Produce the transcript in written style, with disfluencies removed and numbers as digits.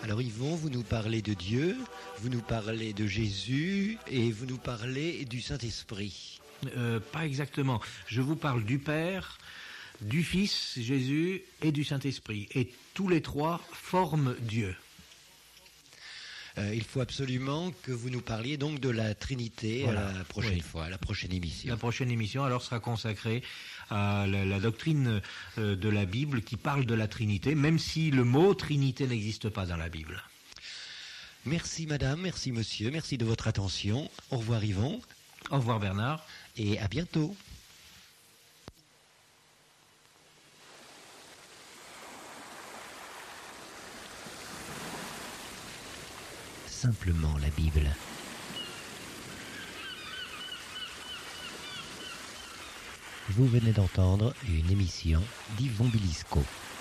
Alors Yvon, vous nous parlez de Dieu, vous nous parlez de Jésus et vous nous parlez du Saint-Esprit. Pas exactement. Je vous parle du Père, du Fils, Jésus, et du Saint-Esprit. Et tous les trois forment Dieu. Il faut absolument que vous nous parliez donc de la Trinité Voilà. à la prochaine fois, à la prochaine émission. La prochaine émission alors sera consacrée à la doctrine de la Bible qui parle de la Trinité, même si le mot Trinité n'existe pas dans la Bible. Merci madame, merci monsieur, merci de votre attention. Au revoir Yvon. Au revoir Bernard. Et à bientôt. Simplement la Bible. Vous venez d'entendre une émission d'Yvon Bilisco.